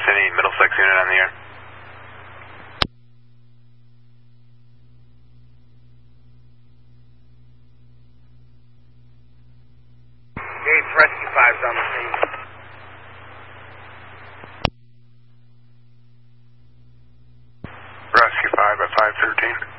City, Middlesex unit on the air. Gates, Rescue 5's on the scene. Rescue 5 at 513.